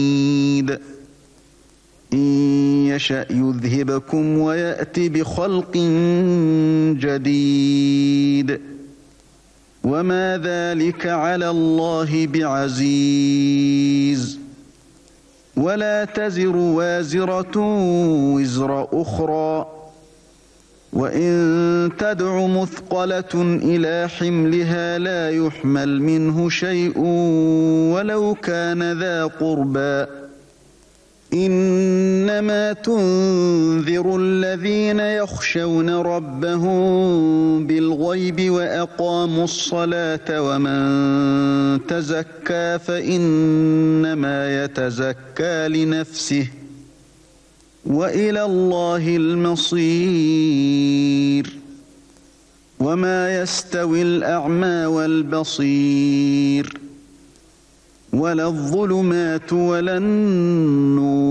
إن يشأ يذهبكم ويأت بخلق جديد وما ذلك على الله بعزيز ولا تزر وازرة وزر أخرى وإن تدع مثقلة إلى حملها لا يحمل منه شيء ولو كان ذا قربى إنما تنذر الذين يخشون ربهم بالغيب وأقاموا الصلاة ومن تزكى فإنما يتزكى لنفسه وإلى الله المصير وما يستوي الأعمى والبصير ولا الظلمات ولا النور